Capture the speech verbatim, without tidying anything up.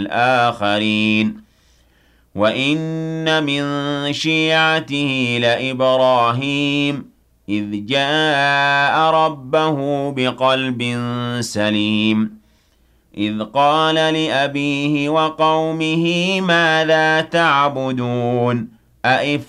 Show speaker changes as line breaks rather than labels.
الآخرين وَإِنَّ مِن شِيعَتِهِ لَإِبْرَاهِيمَ إِذْ جَاءَ رَبَّهُ بِقَلْبٍ سَلِيمٍ إِذْ قَالَ لِأَبِيهِ وَقَوْمِهِ مَاذَا تَعْبُدُونَ أَئِفْكًا